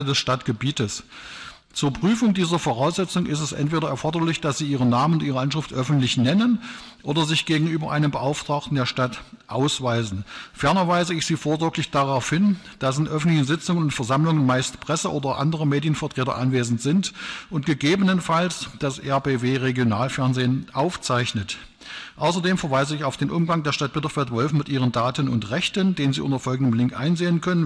des Stadtgebietes. Zur Prüfung dieser Voraussetzung ist es entweder erforderlich, dass Sie Ihren Namen und Ihre Anschrift öffentlich nennen oder sich gegenüber einem Beauftragten der Stadt ausweisen. Ferner weise ich Sie vorsorglich darauf hin, dass in öffentlichen Sitzungen und Versammlungen meist Presse oder andere Medienvertreter anwesend sind und gegebenenfalls das RBW Regionalfernsehen aufzeichnet. Außerdem verweise ich auf den Umgang der Stadt Bitterfeld-Wolfen mit ihren Daten und Rechten, den Sie unter folgendem Link einsehen können: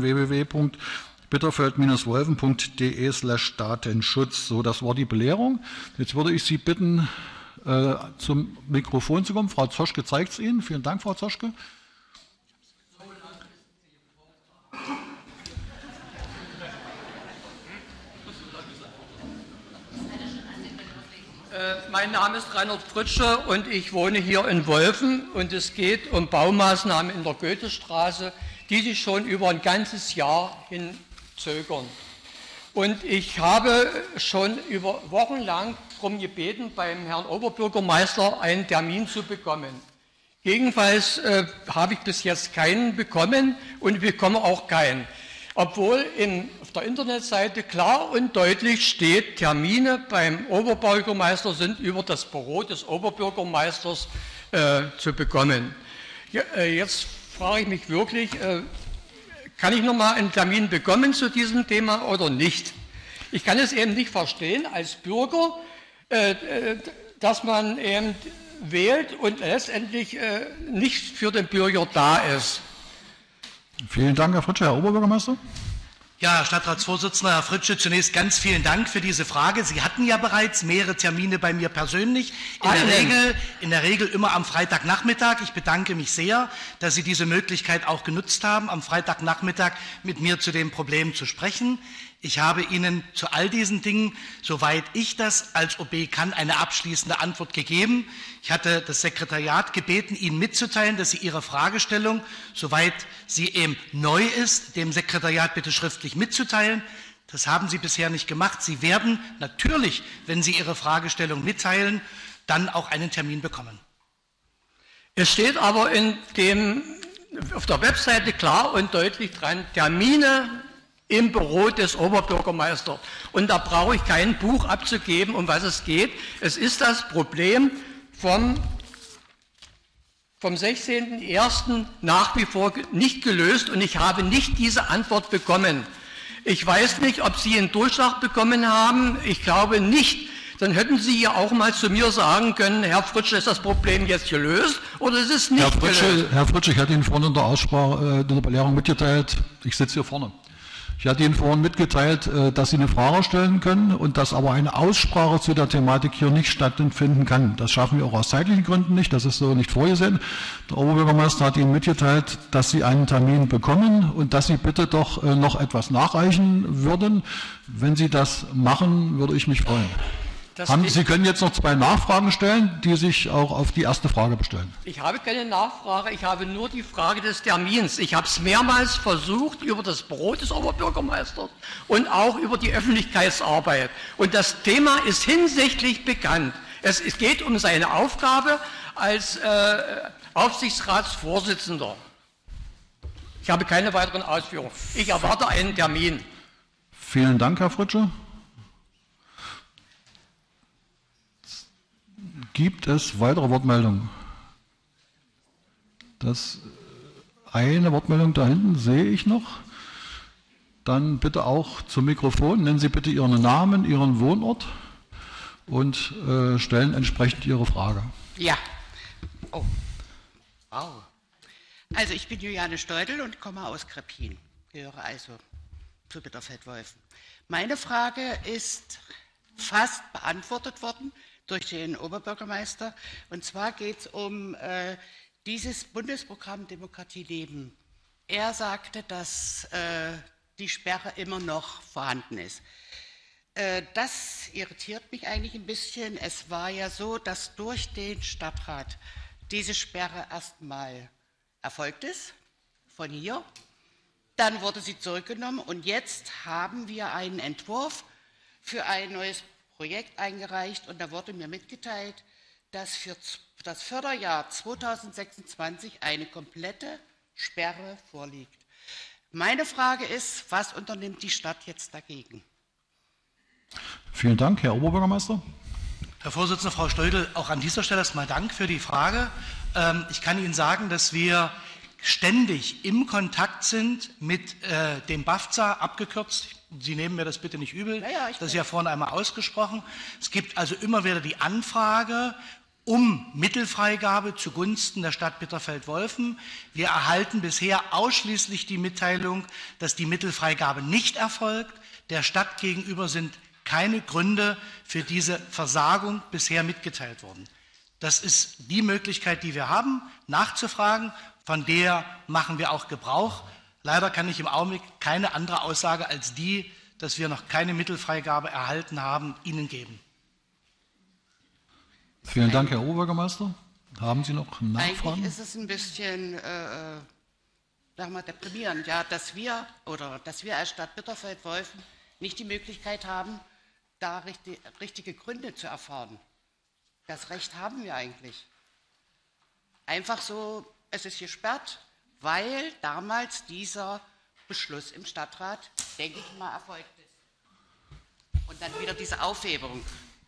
www.bitterfeld-wolfen.de/Datenschutz. So, das war die Belehrung. Jetzt würde ich Sie bitten, zum Mikrofon zu kommen. Frau Zoschke zeigt es Ihnen. Vielen Dank, Frau Zoschke. Mein Name ist Reinhard Fritsche und ich wohne hier in Wolfen, und es geht um Baumaßnahmen in der Goethestraße, die sich schon über ein ganzes Jahr hin zögern. Und ich habe schon über Wochen lang darum gebeten, beim Herrn Oberbürgermeister einen Termin zu bekommen. Jedenfalls habe ich bis jetzt keinen bekommen und bekomme auch keinen. Obwohl auf der Internetseite klar und deutlich steht, Termine beim Oberbürgermeister sind über das Büro des Oberbürgermeisters zu bekommen. Jetzt frage ich mich wirklich, kann ich nochmal einen Termin bekommen zu diesem Thema oder nicht? Ich kann es eben nicht verstehen als Bürger, dass man eben wählt und letztendlich nicht für den Bürger da ist. Vielen Dank, Herr Fritsche. Herr Oberbürgermeister? Ja, Herr Stadtratsvorsitzender, Herr Fritsche, zunächst ganz vielen Dank für diese Frage. Sie hatten ja bereits mehrere Termine bei mir persönlich, in der Regel immer am Freitagnachmittag. Ich bedanke mich sehr, dass Sie diese Möglichkeit auch genutzt haben, am Freitagnachmittag mit mir zu dem Problem zu sprechen. Ich habe Ihnen zu all diesen Dingen, soweit ich das als OB kann, eine abschließende Antwort gegeben. Ich hatte das Sekretariat gebeten, Ihnen mitzuteilen, dass Sie Ihre Fragestellung, soweit sie eben neu ist, dem Sekretariat bitte schriftlich mitzuteilen. Das haben Sie bisher nicht gemacht. Sie werden natürlich, wenn Sie Ihre Fragestellung mitteilen, dann auch einen Termin bekommen. Es steht aber auf der Webseite klar und deutlich dran, Termine im Büro des Oberbürgermeisters. Und da brauche ich kein Buch abzugeben, um was es geht. Es ist das Problem vom 16.01. nach wie vor nicht gelöst, und ich habe nicht diese Antwort bekommen. Ich weiß nicht, ob Sie einen Durchschlag bekommen haben. Ich glaube nicht. Dann hätten Sie ja auch mal zu mir sagen können, Herr Fritsche, ist das Problem jetzt gelöst oder ist es nicht gelöst? Herr Fritsche, ich hatte Ihnen vorhin in der Aussprache, in der Belehrung mitgeteilt, ich sitze hier vorne. Ich hatte Ihnen vorhin mitgeteilt, dass Sie eine Frage stellen können und dass aber eine Aussprache zu der Thematik hier nicht stattfinden kann. Das schaffen wir auch aus zeitlichen Gründen nicht, das ist so nicht vorgesehen. Der Oberbürgermeister hat Ihnen mitgeteilt, dass Sie einen Termin bekommen und dass Sie bitte doch noch etwas nachreichen würden. Wenn Sie das machen, würde ich mich freuen. Sie können jetzt noch 2 Nachfragen stellen, die sich auch auf die erste Frage bestellen. Ich habe keine Nachfrage, ich habe nur die Frage des Termins. Ich habe es mehrmals versucht über das Büro des Oberbürgermeisters und auch über die Öffentlichkeitsarbeit. Und das Thema ist hinsichtlich bekannt. Es geht um seine Aufgabe als Aufsichtsratsvorsitzender. Ich habe keine weiteren Ausführungen. Ich erwarte einen Termin. Vielen Dank, Herr Fritsche. Gibt es weitere Wortmeldungen? Eine Wortmeldung da hinten sehe ich noch. Dann bitte auch zum Mikrofon. Nennen Sie bitte Ihren Namen, Ihren Wohnort und stellen entsprechend Ihre Frage. Ja. Oh. Wow. Also ich bin Juliane Steudel und komme aus Krepin, gehöre also zu Bitterfeld-Wolfen. Meine Frage ist fast beantwortet worden durch den Oberbürgermeister. Und zwar geht es um dieses Bundesprogramm Demokratie leben. Er sagte, dass die Sperre immer noch vorhanden ist. Das irritiert mich eigentlich ein bisschen. Es war ja so, dass durch den Stadtrat diese Sperre erstmal erfolgt ist, von hier. Dann wurde sie zurückgenommen und jetzt haben wir einen Entwurf für ein neues Projekt eingereicht, und da wurde mir mitgeteilt, dass für das Förderjahr 2026 eine komplette Sperre vorliegt. Meine Frage ist, was unternimmt die Stadt jetzt dagegen? Vielen Dank, Herr Oberbürgermeister. Herr Vorsitzender, Frau Steudel, auch an dieser Stelle erstmal Dank für die Frage. Ich kann Ihnen sagen, dass wir ständig im Kontakt sind mit dem BAFZA, abgekürzt. Sie nehmen mir das bitte nicht übel, das ist ja vorhin einmal ausgesprochen. Es gibt also immer wieder die Anfrage um Mittelfreigabe zugunsten der Stadt Bitterfeld-Wolfen. Wir erhalten bisher ausschließlich die Mitteilung, dass die Mittelfreigabe nicht erfolgt. Der Stadt gegenüber sind keine Gründe für diese Versagung bisher mitgeteilt worden. Das ist die Möglichkeit, die wir haben, nachzufragen. Von der machen wir auch Gebrauch. Leider kann ich im Augenblick keine andere Aussage als die, dass wir noch keine Mittelfreigabe erhalten haben, Ihnen geben. Vielen Dank, Herr Oberbürgermeister. Haben Sie noch Nachfragen? Eigentlich ist es ein bisschen sagen wir, deprimierend, ja, dass wir als Stadt Bitterfeld-Wolfen nicht die Möglichkeit haben, da richtige Gründe zu erfahren. Das Recht haben wir eigentlich. Einfach so, es ist gesperrt, weil damals dieser Beschluss im Stadtrat, denke ich mal, erfolgt ist. Und dann wieder diese Aufhebung.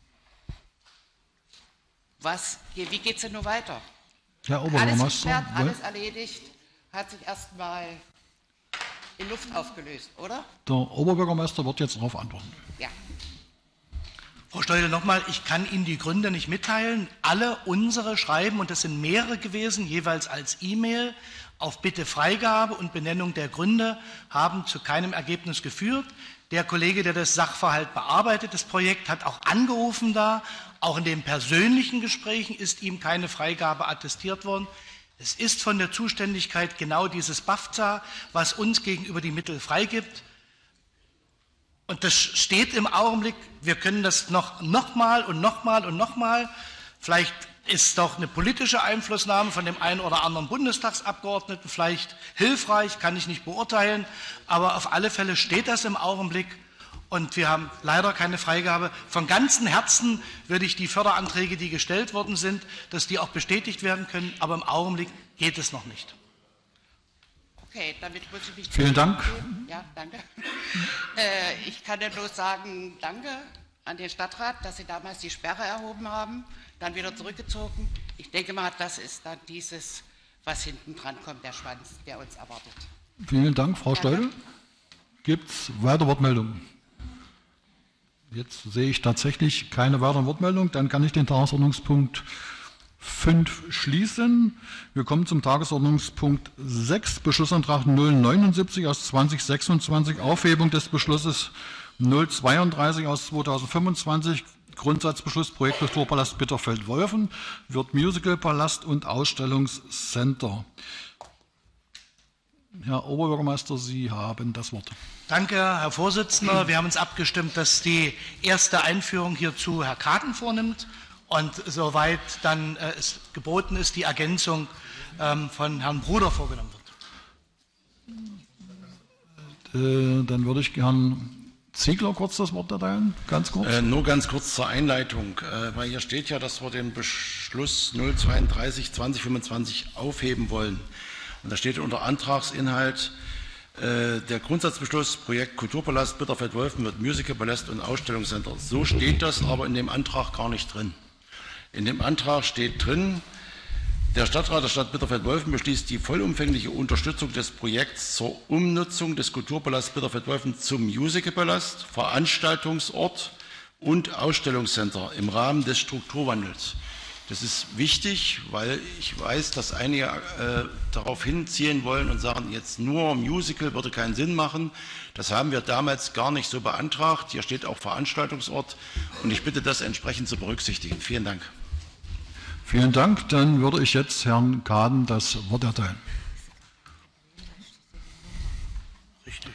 Wie geht es denn nur weiter? Herr Alles Oberbürgermeister. gesperrt, alles erledigt, hat sich erstmal in Luft aufgelöst, oder? Der Oberbürgermeister wird jetzt darauf antworten. Ja. Frau Steudel, nochmal, ich kann Ihnen die Gründe nicht mitteilen. Alle unsere Schreiben, und das sind mehrere gewesen, jeweils als E-Mail, auf Bitte Freigabe und Benennung der Gründe, haben zu keinem Ergebnis geführt. Der Kollege, der das Sachverhalt bearbeitet, das Projekt, hat auch angerufen da. Auch in den persönlichen Gesprächen ist ihm keine Freigabe attestiert worden. Es ist von der Zuständigkeit genau dieses BAFZA, was uns gegenüber die Mittel freigibt. Und das steht im Augenblick, wir können das noch mal und noch mal. Vielleicht ist doch eine politische Einflussnahme von dem einen oder anderen Bundestagsabgeordneten vielleicht hilfreich, kann ich nicht beurteilen. Aber auf alle Fälle steht das im Augenblick. Und wir haben leider keine Freigabe. Von ganzem Herzen würde ich die Förderanträge, die gestellt worden sind, dass die auch bestätigt werden können. Aber im Augenblick geht es noch nicht. Okay, damit muss ich mich... Vielen Dank. Ja, danke. Ich kann ja nur sagen, danke an den Stadtrat, dass Sie damals die Sperre erhoben haben, dann wieder zurückgezogen. Ich denke mal, das ist dann dieses, was hinten dran kommt, der Schwanz, der uns erwartet. Vielen Dank, Frau Steudel. Gibt es weitere Wortmeldungen? Jetzt sehe ich tatsächlich keine weiteren Wortmeldungen. Dann kann ich den Tagesordnungspunkt 5 schließen. Wir kommen zum Tagesordnungspunkt 6, Beschlussantrag 079 aus 2026, Aufhebung des Beschlusses 032 aus 2025, Grundsatzbeschluss Projekt Kulturpalast Bitterfeld-Wolfen, wird Musicalpalast und Ausstellungscenter. Herr Oberbürgermeister, Sie haben das Wort. Danke, Herr Vorsitzender. Wir haben uns abgestimmt, dass die erste Einführung hierzu Herr Kaden vornimmt und soweit dann es geboten ist, die Ergänzung von Herrn Bruder vorgenommen wird. Dann würde ich Herrn Ziegler kurz das Wort erteilen, ganz kurz. Nur ganz kurz zur Einleitung, weil hier steht ja, dass wir den Beschluss 032/2025 aufheben wollen. Und da steht unter Antragsinhalt, der Grundsatzbeschluss Projekt Kulturpalast Bitterfeld-Wolfen wird Musicalpalast und Ausstellungscenter. So steht das aber in dem Antrag gar nicht drin. In dem Antrag steht drin, der Stadtrat der Stadt Bitterfeld-Wolfen beschließt die vollumfängliche Unterstützung des Projekts zur Umnutzung des Kulturpalasts Bitterfeld-Wolfen zum Musicalpalast, Veranstaltungsort und Ausstellungscenter im Rahmen des Strukturwandels. Das ist wichtig, weil ich weiß, dass einige darauf hinzielen wollen und sagen, jetzt nur Musical würde keinen Sinn machen. Das haben wir damals gar nicht so beantragt. Hier steht auch Veranstaltungsort und ich bitte, das entsprechend zu berücksichtigen. Vielen Dank. Vielen Dank. Dann würde ich jetzt Herrn Kaden das Wort erteilen. Richtig.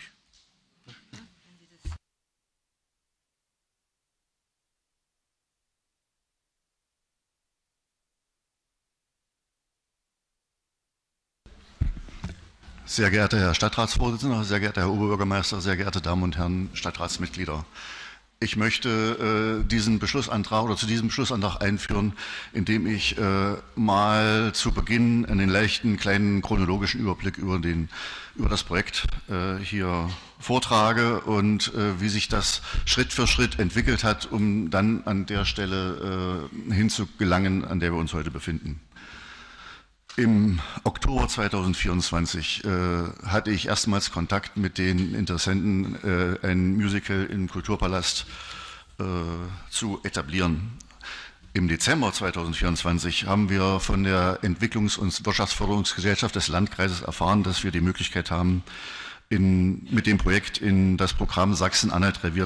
Sehr geehrter Herr Stadtratsvorsitzender, sehr geehrter Herr Oberbürgermeister, sehr geehrte Damen und Herren Stadtratsmitglieder. Ich möchte diesen Beschlussantrag oder zu diesem Beschlussantrag einführen, indem ich mal zu Beginn einen leichten kleinen chronologischen Überblick über das Projekt hier vortrage und wie sich das Schritt für Schritt entwickelt hat, um dann an der Stelle hinzugelangen, an der wir uns heute befinden. Im Oktober 2024 hatte ich erstmals Kontakt mit den Interessenten, ein Musical im Kulturpalast zu etablieren. Im Dezember 2024 haben wir von der Entwicklungs- und Wirtschaftsförderungsgesellschaft des Landkreises erfahren, dass wir die Möglichkeit haben, mit dem Projekt in das Programm Sachsen-Anhalt-Revier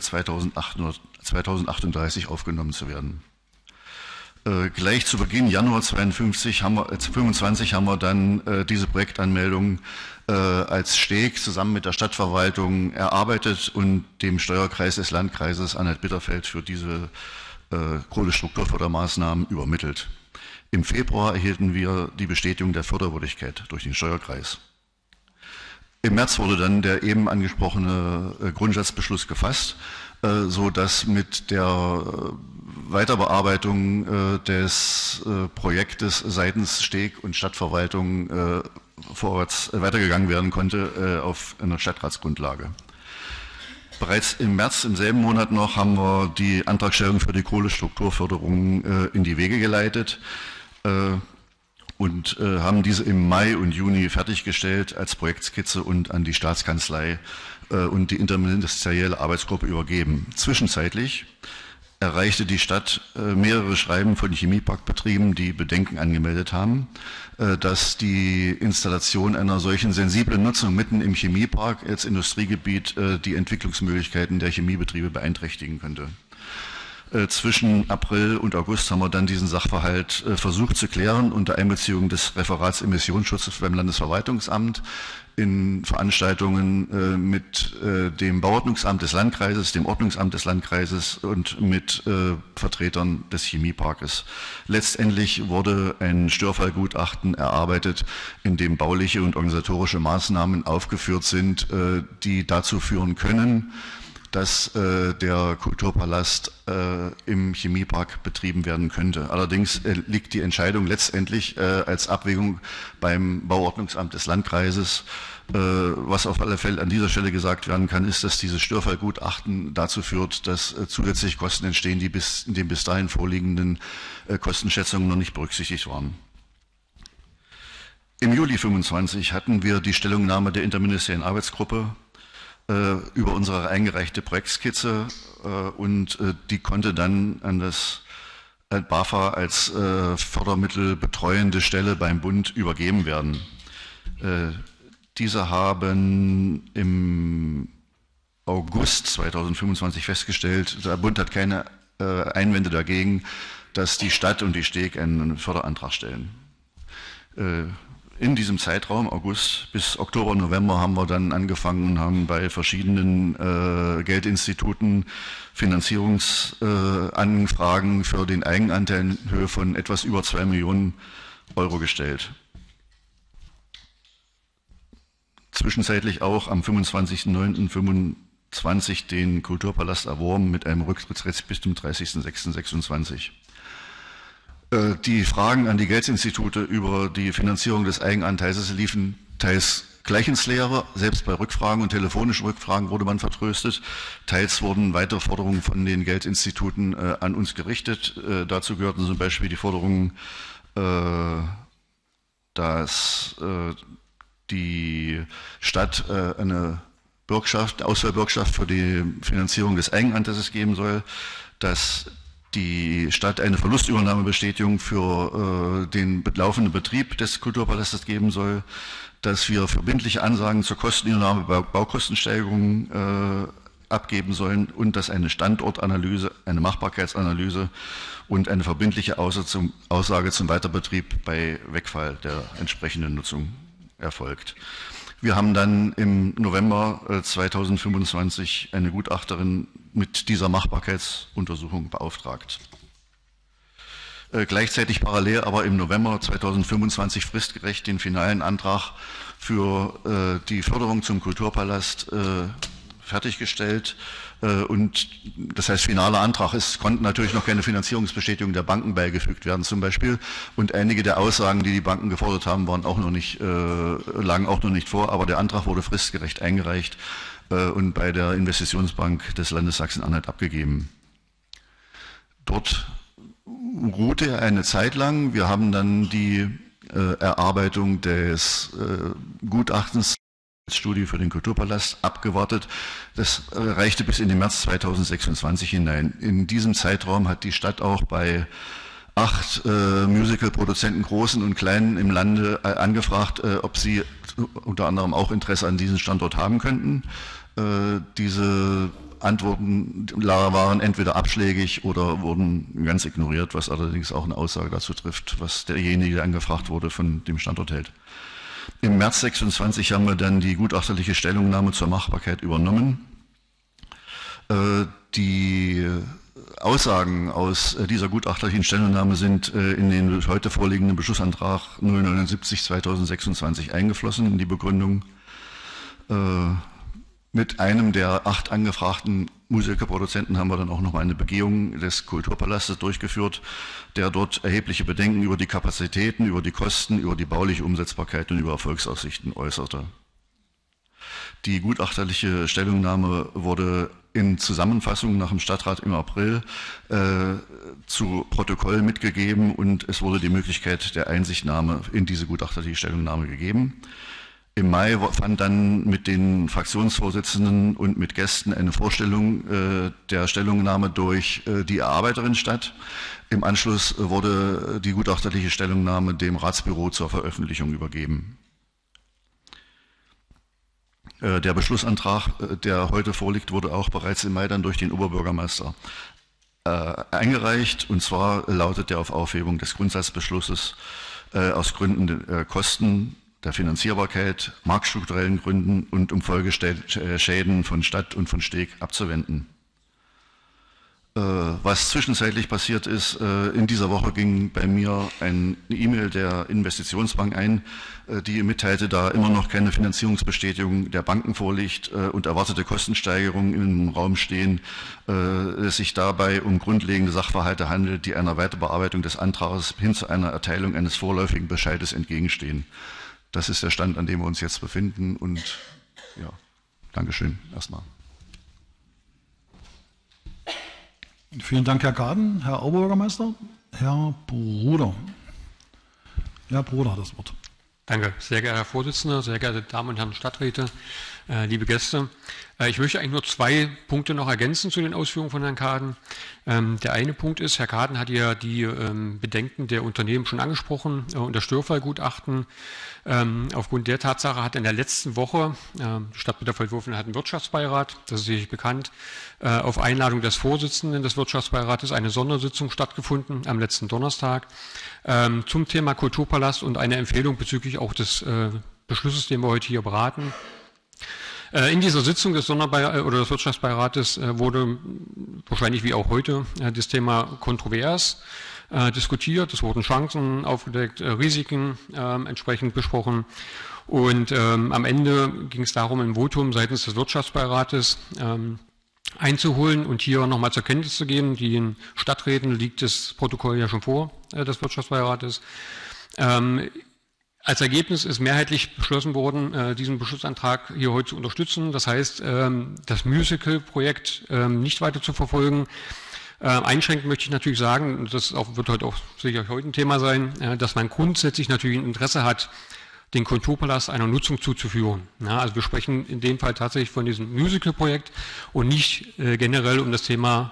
2038 aufgenommen zu werden. Gleich zu Beginn Januar 25 haben wir dann diese Projektanmeldung als Steg zusammen mit der Stadtverwaltung erarbeitet und dem Steuerkreis des Landkreises Anhalt-Bitterfeld für diese Kohlestrukturfördermaßnahmen übermittelt. Im Februar erhielten wir die Bestätigung der Förderwürdigkeit durch den Steuerkreis. Im März wurde dann der eben angesprochene Grundsatzbeschluss gefasst, so dass mit der Weiterbearbeitung des Projektes seitens Steg und Stadtverwaltung vorwärts weitergegangen werden konnte auf einer Stadtratsgrundlage. Bereits im März, im selben Monat noch, haben wir die Antragstellung für die Kohlestrukturförderung in die Wege geleitet und haben diese im Mai und Juni fertiggestellt als Projektskizze und an die Staatskanzlei und die interministerielle Arbeitsgruppe übergeben. Zwischenzeitlich erreichte die Stadt mehrere Schreiben von Chemieparkbetrieben, die Bedenken angemeldet haben, dass die Installation einer solchen sensiblen Nutzung mitten im Chemiepark als Industriegebiet die Entwicklungsmöglichkeiten der Chemiebetriebe beeinträchtigen könnte. Zwischen April und August haben wir dann diesen Sachverhalt versucht zu klären unter Einbeziehung des Referats Emissionsschutzes beim Landesverwaltungsamt in Veranstaltungen mit dem Bauordnungsamt des Landkreises, dem Ordnungsamt des Landkreises und mit Vertretern des Chemieparkes. Letztendlich wurde ein Störfallgutachten erarbeitet, in dem bauliche und organisatorische Maßnahmen aufgeführt sind, die dazu führen können, dass der Kulturpalast im Chemiepark betrieben werden könnte. Allerdings liegt die Entscheidung letztendlich als Abwägung beim Bauordnungsamt des Landkreises. Was auf alle Fälle an dieser Stelle gesagt werden kann, ist, dass dieses Störfallgutachten dazu führt, dass zusätzliche Kosten entstehen, die in den bis dahin vorliegenden Kostenschätzungen noch nicht berücksichtigt waren. Im Juli 25 hatten wir die Stellungnahme der interministeriellen Arbeitsgruppe über unsere eingereichte Projektskizze und die konnte dann an das BAFA als Fördermittel betreuende Stelle beim Bund übergeben werden. Diese haben im August 2025 festgestellt, der Bund hat keine Einwände dagegen, dass die Stadt und die Steg einen Förderantrag stellen. In diesem Zeitraum, August bis Oktober, November, haben wir dann angefangen und haben bei verschiedenen Geldinstituten Finanzierungsanfragen für den Eigenanteil in Höhe von etwas über 2 Millionen Euro gestellt. Zwischenzeitlich auch am 25.09.25 den Kulturpalast erworben mit einem Rücktrittsrecht bis zum 30.06.26. Die Fragen an die Geldinstitute über die Finanzierung des Eigenanteils liefen teils gleich ins Leere. Selbst bei Rückfragen und telefonischen Rückfragen wurde man vertröstet. Teils wurden weitere Forderungen von den Geldinstituten an uns gerichtet. Dazu gehörten zum Beispiel die Forderungen, dass die Stadt eine Auswahlbürgschaft für die Finanzierung des Eigenanteils geben soll, dass die Stadt eine Verlustübernahmebestätigung für den laufenden Betrieb des Kulturpalastes geben soll, dass wir verbindliche Ansagen zur Kostenübernahme bei Baukostensteigerungen abgeben sollen und dass eine Standortanalyse, eine Machbarkeitsanalyse und eine verbindliche Aussage zum Weiterbetrieb bei Wegfall der entsprechenden Nutzung erfolgt. Wir haben dann im November 2025 eine Gutachterin mit dieser Machbarkeitsuntersuchung beauftragt. Gleichzeitig parallel aber im November 2025 fristgerecht den finalen Antrag für die Förderung zum Kulturpalast fertiggestellt und das heißt finaler Antrag. Es konnten natürlich noch keine Finanzierungsbestätigung der Banken beigefügt werden zum Beispiel und einige der Aussagen, die die Banken gefordert haben, lagen auch noch nicht vor, aber der Antrag wurde fristgerecht eingereicht und bei der Investitionsbank des Landes Sachsen-Anhalt abgegeben. Dort ruhte er eine Zeit lang. Wir haben dann die Erarbeitung des Gutachtens Studie für den Kulturpalast abgewartet. Das reichte bis in den März 2026 hinein. In diesem Zeitraum hat die Stadt auch bei 8 Musical-Produzenten, großen und kleinen im Lande, angefragt, ob sie unter anderem auch Interesse an diesem Standort haben könnten. Diese Antworten waren entweder abschlägig oder wurden ganz ignoriert, was allerdings auch eine Aussage dazu trifft, was derjenige, der angefragt wurde, von dem Standort hält. Im März 26 haben wir dann die gutachterliche Stellungnahme zur Machbarkeit übernommen. Die Aussagen aus dieser gutachterlichen Stellungnahme sind in den heute vorliegenden Beschlussantrag 079/2026 eingeflossen, in die Begründung. Mit einem der 8 angefragten Musikerproduzenten haben wir dann auch nochmal eine Begehung des Kulturpalastes durchgeführt, der dort erhebliche Bedenken über die Kapazitäten, über die Kosten, über die bauliche Umsetzbarkeit und über Erfolgsaussichten äußerte. Die gutachterliche Stellungnahme wurde in Zusammenfassung nach dem Stadtrat im April zu Protokoll mitgegeben und es wurde die Möglichkeit der Einsichtnahme in diese gutachterliche Stellungnahme gegeben. Im Mai fand dann mit den Fraktionsvorsitzenden und mit Gästen eine Vorstellung der Stellungnahme durch die Erarbeiterin statt. Im Anschluss wurde die gutachterliche Stellungnahme dem Ratsbüro zur Veröffentlichung übergeben. Der Beschlussantrag, der heute vorliegt, wurde auch bereits im Mai dann durch den Oberbürgermeister eingereicht. Und zwar lautet der auf Aufhebung des Grundsatzbeschlusses aus Gründen der Kosten, der Finanzierbarkeit, marktstrukturellen Gründen und um Folgeschäden von Stadt und von Steg abzuwenden. Was zwischenzeitlich passiert ist, in dieser Woche ging bei mir eine E-Mail der Investitionsbank ein, die mitteilte, da immer noch keine Finanzierungsbestätigung der Banken vorliegt und erwartete Kostensteigerungen im Raum stehen, es sich dabei um grundlegende Sachverhalte handelt, die einer Weiterbearbeitung des Antrags hin zu einer Erteilung eines vorläufigen Bescheides entgegenstehen. Das ist der Stand, an dem wir uns jetzt befinden und ja, Dankeschön erstmal. Vielen Dank, Herr Gaden. Herr Oberbürgermeister, Herr Bruder. Herr Bruder hat das Wort. Danke, sehr geehrter Herr Vorsitzender, sehr geehrte Damen und Herren Stadträte, liebe Gäste. Ich möchte eigentlich nur 2 Punkte noch ergänzen zu den Ausführungen von Herrn Gaden. Der eine Punkt ist, Herr Gaden hat ja die Bedenken der Unternehmen schon angesprochen und das Störfallgutachten. Aufgrund der Tatsache hat in der letzten Woche, die Stadt Bitterfeld-Wolfen hat einen Wirtschaftsbeirat, das ist sicherlich bekannt, auf Einladung des Vorsitzenden des Wirtschaftsbeirates eine Sondersitzung stattgefunden am letzten Donnerstag zum Thema Kulturpalast und eine Empfehlung bezüglich auch des Beschlusses, den wir heute hier beraten. In dieser Sitzung des des Wirtschaftsbeirates wurde wahrscheinlich wie auch heute das Thema kontrovers diskutiert. Es wurden Chancen aufgedeckt, Risiken entsprechend besprochen. Und am Ende ging es darum, ein Votum seitens des Wirtschaftsbeirates einzuholen und hier nochmal zur Kenntnis zu geben. Den Stadträten liegt das Protokoll ja schon vor, des Wirtschaftsbeirates. Als Ergebnis ist mehrheitlich beschlossen worden, diesen Beschlussantrag hier heute zu unterstützen. Das heißt, das Musical-Projekt nicht weiter zu verfolgen. Einschränkend möchte ich natürlich sagen, das wird heute auch sicher heute ein Thema sein, dass man grundsätzlich natürlich ein Interesse hat, den Kulturpalast einer Nutzung zuzuführen. Ja, also wir sprechen in dem Fall tatsächlich von diesem Musical-Projekt und nicht generell um das Thema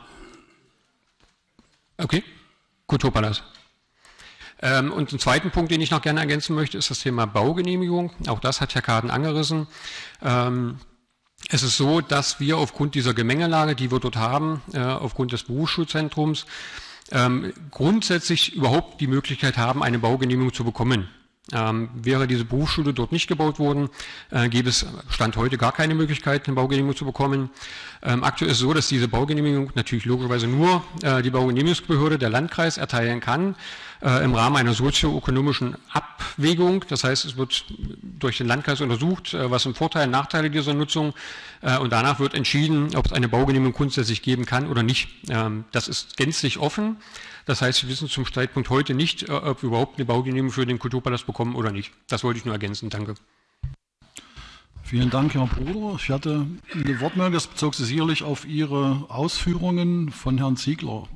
Kulturpalast. Und den zweiten Punkt, den ich noch gerne ergänzen möchte, ist das Thema Baugenehmigung. Auch das hat Herr Gaden angerissen. Es ist so, dass wir aufgrund dieser Gemengelage, die wir dort haben, aufgrund des Berufsschulzentrums, grundsätzlich überhaupt die Möglichkeit haben, eine Baugenehmigung zu bekommen. Wäre diese Berufsschule dort nicht gebaut worden, gäbe es Stand heute gar keine Möglichkeit, eine Baugenehmigung zu bekommen. Aktuell ist es so, dass diese Baugenehmigung natürlich logischerweise nur die Baugenehmigungsbehörde, der Landkreis, erteilen kann. im Rahmen einer sozioökonomischen Abwägung. Das heißt, es wird durch den Landkreis untersucht, was sind Vorteile und Nachteile dieser Nutzung, und danach wird entschieden, ob es eine Baugenehmigung grundsätzlich geben kann oder nicht. Das ist gänzlich offen. Das heißt, wir wissen zum Streitpunkt heute nicht, ob wir überhaupt eine Baugenehmigung für den Kulturpalast bekommen oder nicht. Das wollte ich nur ergänzen. Danke. Vielen Dank, Herr Bruder. Ich hatte eine Wortmeldung, das bezog sich sicherlich auf Ihre Ausführungen von Herrn Ziegler.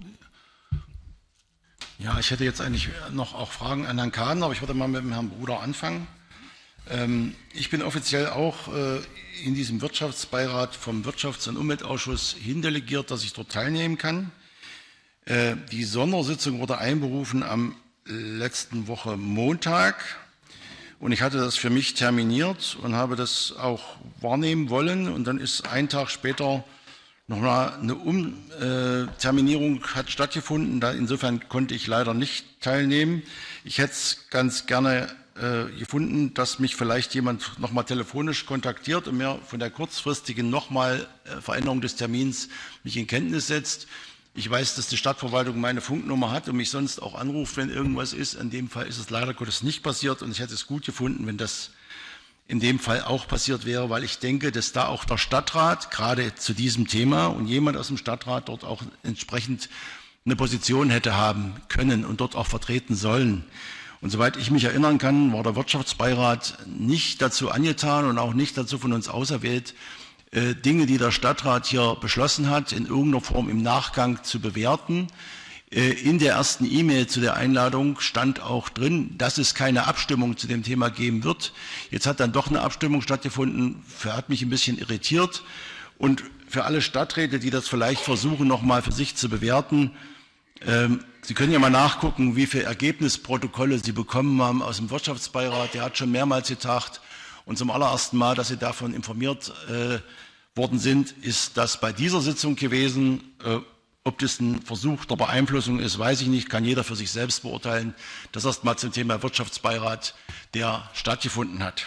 Ja, ich hätte jetzt eigentlich noch auch Fragen an Herrn Kahn, aber ich würde mal mit dem Herrn Bruder anfangen. Ich bin offiziell auch in diesem Wirtschaftsbeirat vom Wirtschafts- und Umweltausschuss hindelegiert, dass ich dort teilnehmen kann. Die Sondersitzung wurde einberufen am letzten Woche Montag und ich hatte das für mich terminiert und habe das auch wahrnehmen wollen, und dann ist einen Tag später nochmal eine Umterminierung hat stattgefunden. Insofern konnte ich leider nicht teilnehmen. Ich hätte es ganz gerne gefunden, dass mich vielleicht jemand nochmal telefonisch kontaktiert und mir von der kurzfristigen nochmal Veränderung des Termins mich in Kenntnis setzt. Ich weiß, dass die Stadtverwaltung meine Funknummer hat und mich sonst auch anruft, wenn irgendwas ist. In dem Fall ist es leider Gottes nicht passiert, und ich hätte es gut gefunden, wenn das in dem Fall auch passiert wäre, weil ich denke, dass da auch der Stadtrat gerade zu diesem Thema und jemand aus dem Stadtrat dort auch entsprechend eine Position hätte haben können und dort auch vertreten sollen. Und soweit ich mich erinnern kann, war der Wirtschaftsbeirat nicht dazu angetan und auch nicht dazu von uns auserwählt, Dinge, die der Stadtrat hier beschlossen hat, in irgendeiner Form im Nachgang zu bewerten. In der ersten E-Mail zu der Einladung stand auch drin, dass es keine Abstimmung zu dem Thema geben wird. Jetzt hat dann doch eine Abstimmung stattgefunden, hat mich ein bisschen irritiert. Und für alle Stadträte, die das vielleicht versuchen, nochmal für sich zu bewerten, Sie können ja mal nachgucken, wie viele Ergebnisprotokolle Sie bekommen haben aus dem Wirtschaftsbeirat. Der hat schon mehrmals getagt. Und zum allerersten Mal, dass Sie davon informiert worden sind, ist das bei dieser Sitzung gewesen. Ob das ein Versuch der Beeinflussung ist, weiß ich nicht, kann jeder für sich selbst beurteilen. Das erstmal zum Thema Wirtschaftsbeirat, der stattgefunden hat.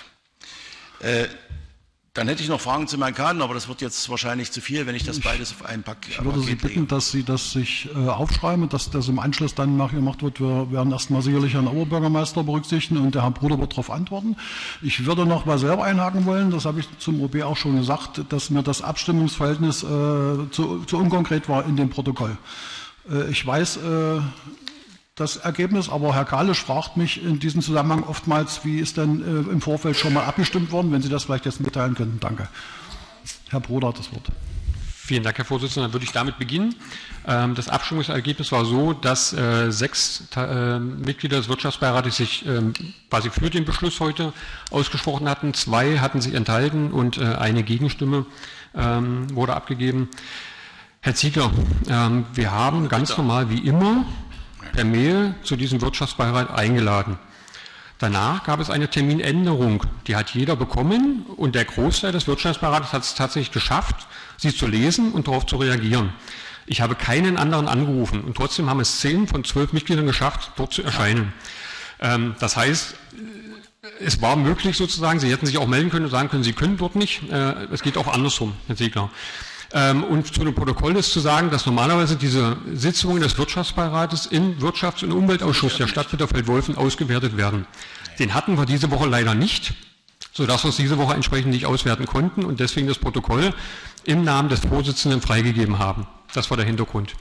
Dann hätte ich noch Fragen zu Herrn Kahn, aber das wird jetzt wahrscheinlich zu viel, wenn ich das beides auf einen Paket Ich würde Sie bitten, dass Sie das sich aufschreiben und dass das im Anschluss dann nachgemacht wird. Wir werden erstmal sicherlich Herrn Oberbürgermeister berücksichtigen und der Herr Bruder wird darauf antworten. Ich würde noch mal selber einhaken wollen, das habe ich zum OB auch schon gesagt, dass mir das Abstimmungsverhältnis zu unkonkret war in dem Protokoll. Ich weiß das Ergebnis, aber Herr Kalisch fragt mich in diesem Zusammenhang oftmals, wie ist denn im Vorfeld schon mal abgestimmt worden, wenn Sie das vielleicht jetzt mitteilen könnten. Danke. Herr Broder hat das Wort. Vielen Dank, Herr Vorsitzender. Dann würde ich damit beginnen. Das Abstimmungsergebnis war so, dass 6 Mitglieder des Wirtschaftsbeirates sich quasi für den Beschluss heute ausgesprochen hatten. 2 hatten sich enthalten und eine Gegenstimme wurde abgegeben. Herr Ziegler, wir haben ganz normal wie immer per Mail zu diesem Wirtschaftsbeirat eingeladen. Danach gab es eine Terminänderung, die hat jeder bekommen und der Großteil des Wirtschaftsbeirates hat es tatsächlich geschafft, sie zu lesen und darauf zu reagieren. Ich habe keinen anderen angerufen und trotzdem haben es 10 von 12 Mitgliedern geschafft, dort zu erscheinen. Das heißt, es war möglich sozusagen, Sie hätten sich auch melden können und sagen können, Sie können dort nicht. Es geht auch andersrum, Herr Ziegler. Und zu dem Protokoll ist zu sagen, dass normalerweise diese Sitzungen des Wirtschaftsbeirates im Wirtschafts- und Umweltausschuss der Stadt Bitterfeld-Wolfen ausgewertet werden. Den hatten wir diese Woche leider nicht, sodass wir es diese Woche entsprechend nicht auswerten konnten und deswegen das Protokoll im Namen des Vorsitzenden freigegeben haben. Das war der Hintergrund.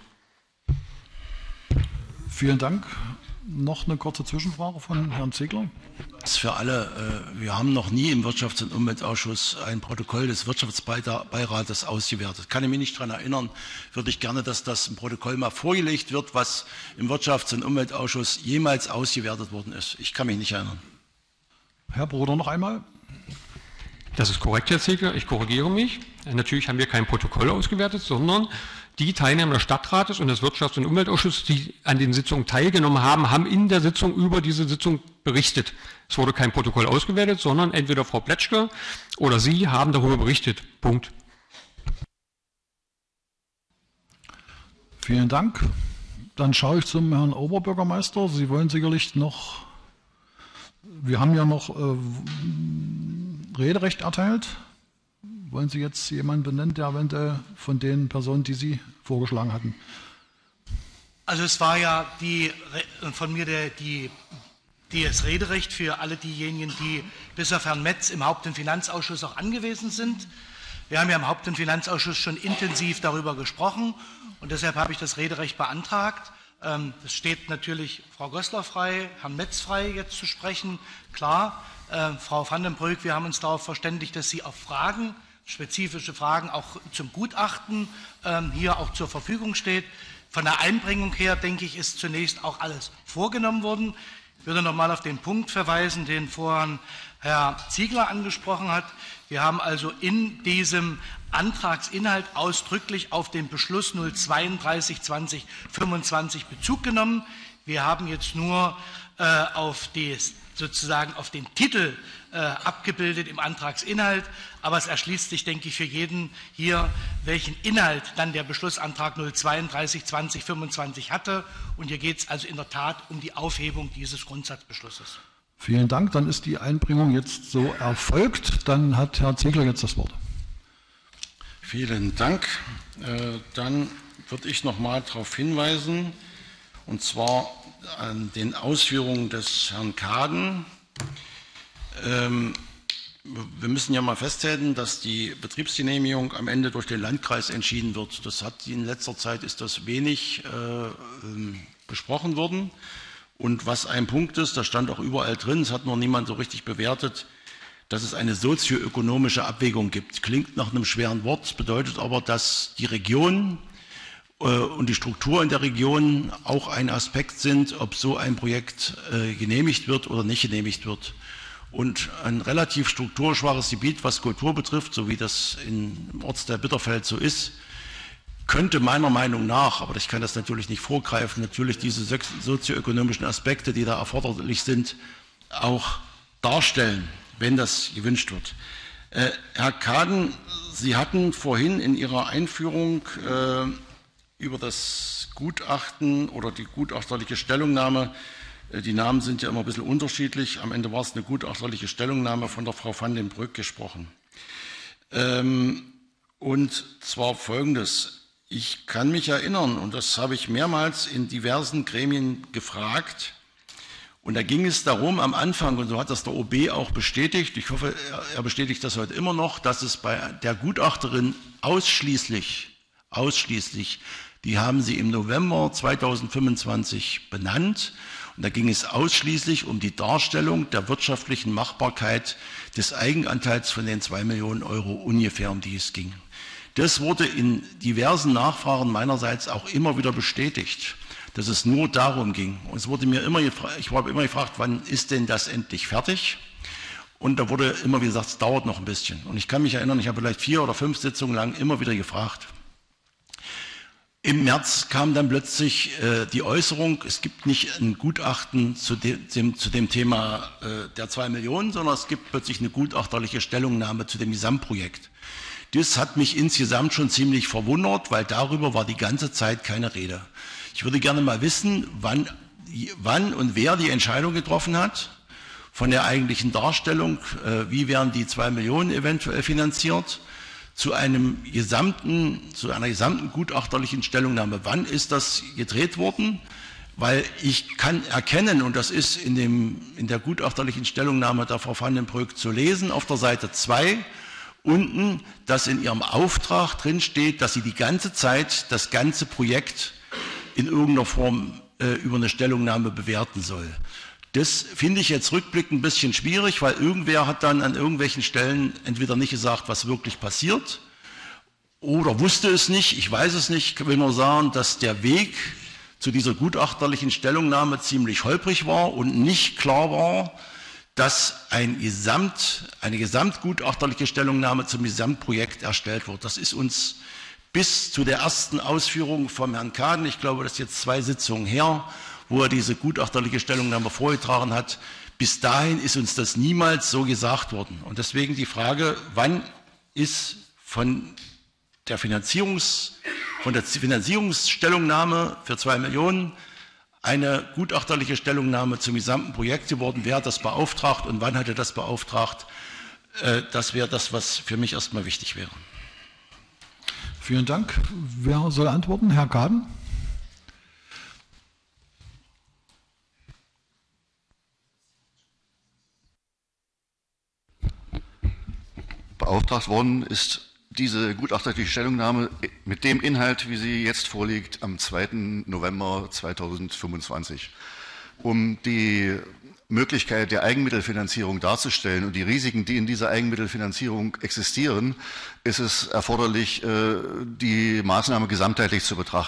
Vielen Dank. Noch eine kurze Zwischenfrage von Herrn Ziegler. Das ist für alle. Wir haben noch nie im Wirtschafts- und Umweltausschuss ein Protokoll des Wirtschaftsbeirates ausgewertet. Kann ich mich nicht daran erinnern, würde ich gerne, dass das ein Protokoll mal vorgelegt wird, was im Wirtschafts- und Umweltausschuss jemals ausgewertet worden ist. Ich kann mich nicht erinnern. Herr Bruder, noch einmal. Das ist korrekt, Herr Ziegler. Ich korrigiere mich. Natürlich haben wir kein Protokoll ausgewertet, sondern die Teilnehmer des Stadtrates und des Wirtschafts- und Umweltausschusses, die an den Sitzungen teilgenommen haben, haben in der Sitzung über diese Sitzung berichtet. Es wurde kein Protokoll ausgewertet, sondern entweder Frau Pletschke oder Sie haben darüber berichtet. Punkt. Vielen Dank. Dann schaue ich zum Herrn Oberbürgermeister. Sie wollen sicherlich noch, wir haben ja noch Rederecht erteilt. Wollen Sie jetzt jemanden benennen, der eventuell von den Personen, die Sie vorgeschlagen hatten? Also es war ja von mir das Rederecht für alle diejenigen, die bis auf Herrn Metz im Haupt- und Finanzausschuss auch anwesend sind. Wir haben ja im Haupt- und Finanzausschuss schon intensiv darüber gesprochen und deshalb habe ich das Rederecht beantragt. Es steht natürlich Frau Goslar frei, Herrn Metz frei, jetzt zu sprechen. Klar, Frau van den Broek, wir haben uns darauf verständigt, dass Sie auf Fragen, spezifische Fragen auch zum Gutachten hier auch zur Verfügung steht. Von der Einbringung her, denke ich, ist zunächst auch alles vorgenommen worden. Ich würde noch mal auf den Punkt verweisen, den vorhin Herr Ziegler angesprochen hat. Wir haben also in diesem Antragsinhalt ausdrücklich auf den Beschluss 032/2025 Bezug genommen. Wir haben jetzt nur auf den Titel abgebildet im Antragsinhalt, aber es erschließt sich, denke ich, für jeden hier, welchen Inhalt dann der Beschlussantrag 032/2025 hatte. Und hier geht es also in der Tat um die Aufhebung dieses Grundsatzbeschlusses. Vielen Dank. Dann ist die Einbringung jetzt so erfolgt. Dann hat Herr Ziegler jetzt das Wort. Vielen Dank. Dann würde ich noch mal darauf hinweisen, und zwar an den Ausführungen des Herrn Kaden. Wir müssen ja mal festhalten, dass die Betriebsgenehmigung am Ende durch den Landkreis entschieden wird. Das hat in letzter Zeit ist das wenig besprochen worden. Und was ein Punkt ist, das stand auch überall drin, es hat noch niemand so richtig bewertet, dass es eine sozioökonomische Abwägung gibt. Klingt nach einem schweren Wort, bedeutet aber, dass die Region und die Struktur in der Region auch ein Aspekt sind, ob so ein Projekt genehmigt wird oder nicht genehmigt wird. Und ein relativ strukturschwaches Gebiet, was Kultur betrifft, so wie das im Ortsteil Bitterfeld so ist, könnte meiner Meinung nach, aber ich kann das natürlich nicht vorgreifen, natürlich diese sozioökonomischen Aspekte, die da erforderlich sind, auch darstellen, wenn das gewünscht wird. Herr Kaden, Sie hatten vorhin in Ihrer Einführung über das Gutachten oder die gutachterliche Stellungnahme, die Namen sind ja immer ein bisschen unterschiedlich, am Ende war es eine gutachterliche Stellungnahme von der Frau van den Broek gesprochen. Und zwar Folgendes: Ich kann mich erinnern, und das habe ich mehrmals in diversen Gremien gefragt, und da ging es darum am Anfang, und so hat das der OB auch bestätigt, ich hoffe, er bestätigt das heute immer noch, dass es bei der Gutachterin ausschließlich, die haben sie im November 2025 benannt, und da ging es ausschließlich um die Darstellung der wirtschaftlichen Machbarkeit des Eigenanteils von den 2 Millionen Euro ungefähr, um die es ging. Das wurde in diversen Nachfragen meinerseits auch immer wieder bestätigt, dass es nur darum ging. Und es wurde mir immer ich habe immer gefragt, wann ist denn das endlich fertig? Und da wurde immer wieder gesagt, es dauert noch ein bisschen. Und ich kann mich erinnern, ich habe vielleicht 4 oder 5 Sitzungen lang immer wieder gefragt. Im März kam dann plötzlich die Äußerung, es gibt nicht ein Gutachten zu dem Thema der 2 Millionen, sondern es gibt plötzlich eine gutachterliche Stellungnahme zu dem Gesamtprojekt. Das hat mich insgesamt schon ziemlich verwundert, weil darüber war die ganze Zeit keine Rede. Ich würde gerne mal wissen, wann und wer die Entscheidung getroffen hat von der eigentlichen Darstellung, wie werden die 2 Millionen eventuell finanziert, zu einer gesamten gutachterlichen Stellungnahme. Wann ist das gedreht worden? Weil ich kann erkennen, und das ist in der gutachterlichen Stellungnahme der Frau van den Broek zu lesen, auf der Seite 2, unten, dass in ihrem Auftrag drin steht, dass sie die ganze Zeit das ganze Projekt in irgendeiner Form über eine Stellungnahme bewerten soll. Das finde ich jetzt rückblickend ein bisschen schwierig, weil irgendwer hat dann an irgendwelchen Stellen entweder nicht gesagt, was wirklich passiert, oder wusste es nicht, ich weiß es nicht. Ich will nur sagen, dass der Weg zu dieser gutachterlichen Stellungnahme ziemlich holprig war und nicht klar war, dass eine gesamtgutachterliche Stellungnahme zum Gesamtprojekt erstellt wird. Das ist uns bis zu der ersten Ausführung vom Herrn Kaden, ich glaube, das ist jetzt 2 Sitzungen her, wo er diese gutachterliche Stellungnahme vorgetragen hat, bis dahin ist uns das niemals so gesagt worden. Und deswegen die Frage, wann ist von der Finanzierungsstellungnahme für 2 Millionen eine gutachterliche Stellungnahme zum gesamten Projekt geworden? Wer hat das beauftragt und wann hat er das beauftragt? Das wäre das, was für mich erstmal wichtig wäre. Vielen Dank. Wer soll antworten? Herr Kaden? beauftragt worden ist, diese gutachterliche Stellungnahme mit dem Inhalt, wie sie jetzt vorliegt, am 2. November 2025. Um die Möglichkeit der Eigenmittelfinanzierung darzustellen und die Risiken, die in dieser Eigenmittelfinanzierung existieren, ist es erforderlich, die Maßnahme gesamtheitlich zu betrachten.